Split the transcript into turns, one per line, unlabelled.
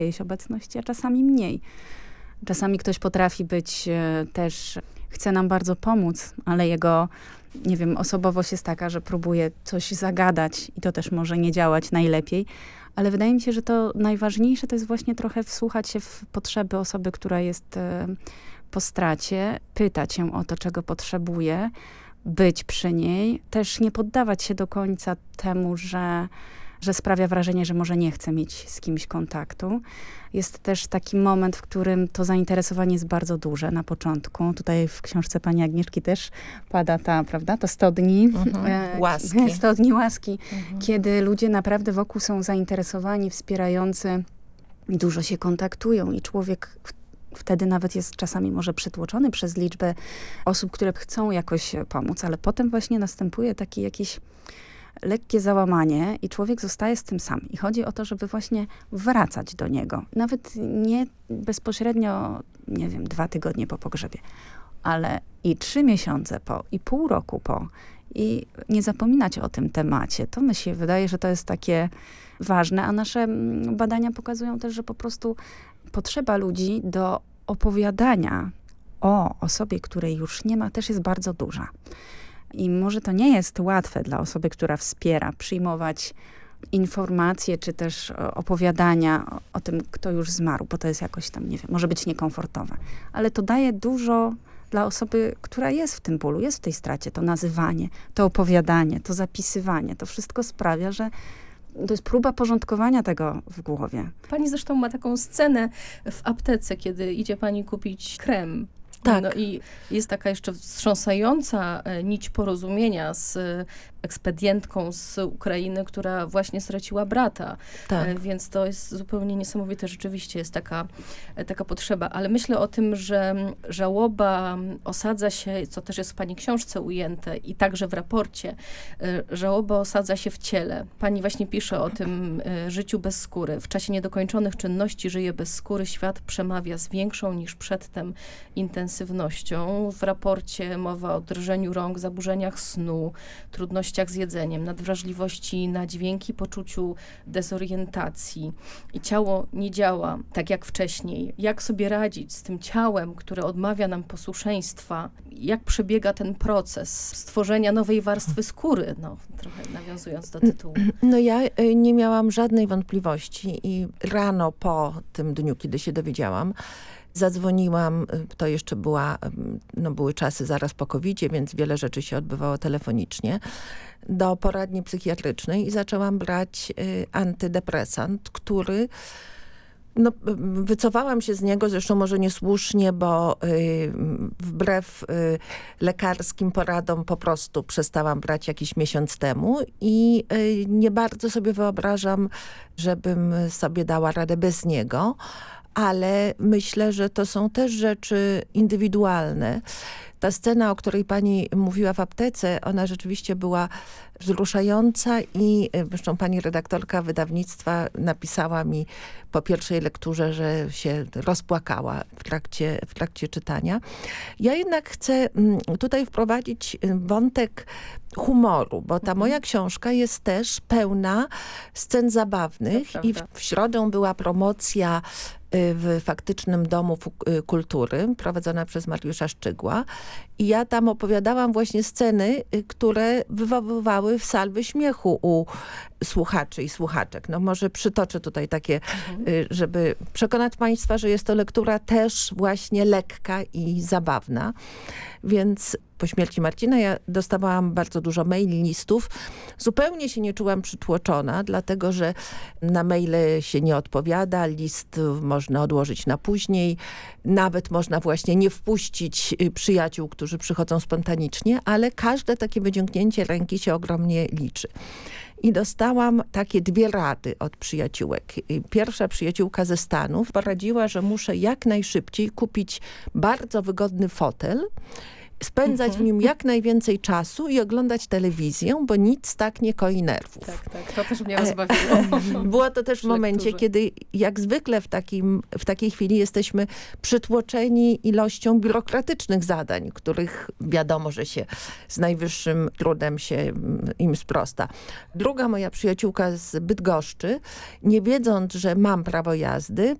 jakiejś obecności, a czasami mniej. Czasami ktoś potrafi być też, chce nam bardzo pomóc, ale jego, nie wiem, osobowość jest taka, że próbuje coś zagadać i to też może nie działać najlepiej. Ale wydaje mi się, że to najważniejsze to jest właśnie trochę wsłuchać się w potrzeby osoby, która jest po stracie, pytać się o to, czego potrzebuje, być przy niej, też nie poddawać się do końca temu, że sprawia wrażenie, że może nie chce mieć z kimś kontaktu. Jest też taki moment, w którym to zainteresowanie jest bardzo duże na początku. Tutaj w książce pani Agnieszki też pada prawda, to 100 dni.
Łaski.
100 dni łaski, kiedy ludzie naprawdę wokół są zainteresowani, wspierający, dużo się kontaktują i człowiek wtedy nawet jest czasami może przytłoczony przez liczbę osób, które chcą jakoś pomóc, ale potem właśnie następuje taki jakiś lekkie załamanie i człowiek zostaje z tym sam. I chodzi o to, żeby właśnie wracać do niego. Nawet nie bezpośrednio, nie wiem, 2 tygodnie po pogrzebie, ale i 3 miesiące po, i pół roku po. I nie zapominać o tym temacie. To mi się wydaje, że to jest takie ważne, a nasze badania pokazują też, że po prostu potrzeba ludzi do opowiadania o osobie, której już nie ma, też jest bardzo duża. I może to nie jest łatwe dla osoby, która wspiera, przyjmować informacje, czy też opowiadania o tym, kto już zmarł, bo to jest jakoś tam, nie wiem, może być niekomfortowe. Ale to daje dużo dla osoby, która jest w tym bólu, jest w tej stracie. To nazywanie, to opowiadanie, to zapisywanie, to wszystko sprawia, że to jest próba porządkowania tego w głowie.
Pani zresztą ma taką scenę w aptece, kiedy idzie pani kupić krem.
Tak.
No i jest taka jeszcze wstrząsająca nić porozumienia z ekspedientką z Ukrainy, która właśnie straciła brata.
Tak.
Więc to jest zupełnie niesamowite. Rzeczywiście jest taka potrzeba. Ale myślę o tym, że żałoba osadza się, co też jest w pani książce ujęte i także w raporcie, żałoba osadza się w ciele. Pani właśnie pisze o tym życiu bez skóry. W czasie niedokończonych czynności żyje bez skóry. Świat przemawia z większą niż przedtem intensywnością. W raporcie mowa o drżeniu rąk, zaburzeniach snu, trudnościach z jedzeniem, nadwrażliwości na dźwięki, poczuciu dezorientacji. I ciało nie działa tak jak wcześniej. Jak sobie radzić z tym ciałem, które odmawia nam posłuszeństwa? Jak przebiega ten proces stworzenia nowej warstwy skóry? No, trochę nawiązując do tytułu.
No ja nie miałam żadnej wątpliwości i rano po tym dniu, kiedy się dowiedziałam, zadzwoniłam, to jeszcze były czasy zaraz po COVID-zie, więc wiele rzeczy się odbywało telefonicznie, do poradni psychiatrycznej i zaczęłam brać antydepresant, który wycofałam się z niego, zresztą może niesłusznie, bo wbrew lekarskim poradom po prostu przestałam brać jakiś miesiąc temu i nie bardzo sobie wyobrażam, żebym sobie dała radę bez niego. Ale myślę, że to są też rzeczy indywidualne. Ta scena, o której pani mówiła w aptece, ona rzeczywiście była wzruszająca i zresztą pani redaktorka wydawnictwa napisała mi po pierwszej lekturze, że się rozpłakała w trakcie czytania. Ja jednak chcę tutaj wprowadzić wątek humoru, bo ta moja książka jest też pełna scen zabawnych i w środę była promocja w faktycznym Domu Kultury, prowadzona przez Mariusza Szczygła. I ja tam opowiadałam właśnie sceny, które wywoływały salwy śmiechu u słuchaczy i słuchaczek. No może przytoczę tutaj takie, żeby przekonać państwa, że jest to lektura też właśnie lekka i zabawna. Więc po śmierci Marcina ja dostawałam bardzo dużo maili, listów. Zupełnie się nie czułam przytłoczona, dlatego że na maile się nie odpowiada, list można odłożyć na później, nawet można właśnie nie wpuścić przyjaciół, którzy przychodzą spontanicznie, ale każde takie wyciągnięcie ręki się ogromnie liczy. I dostałam takie 2 rady od przyjaciółek. Pierwsza przyjaciółka ze Stanów poradziła, że muszę jak najszybciej kupić bardzo wygodny fotel spędzać w nim jak najwięcej czasu i oglądać telewizję, bo nic tak nie koi nerwów.
Tak, to też mnie rozbawiło.
Było to też w momencie, kiedy jak zwykle w takiej chwili jesteśmy przytłoczeni ilością biurokratycznych zadań, których wiadomo, że się z najwyższym trudem się im sprosta. Druga moja przyjaciółka z Bydgoszczy, nie wiedząc, że mam prawo jazdy,